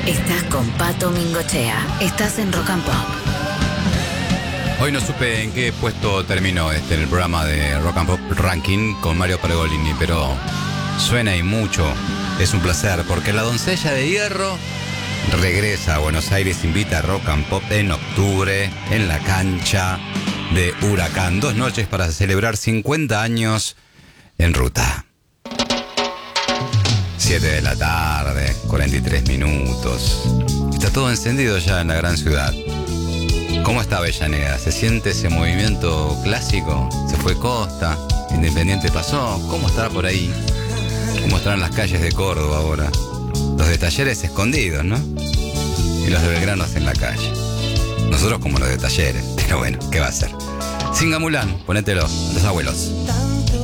Estás con Pato Mingochea. Estás en Rock and Pop. Hoy no supe en qué puesto terminó el programa de Rock and Pop Ranking con Mario Pergolini, pero suena y mucho. Es un placer porque la doncella de hierro regresa a Buenos Aires, invita a Rock and Pop en octubre en la cancha de Huracán. 2 noches para celebrar 50 años en ruta. 7 de la tarde, 43 minutos. Está todo encendido ya en la gran ciudad. ¿Cómo está Avellaneda? ¿Se siente ese movimiento clásico? ¿Se fue Costa? ¿Independiente pasó? ¿Cómo estará por ahí? ¿Cómo estarán las calles de Córdoba ahora? Los de Talleres escondidos, ¿no? Y los de Belgrano en la calle. Nosotros como los de Talleres. Pero bueno, ¿qué va a hacer? Singamulán, ponételo, los abuelos.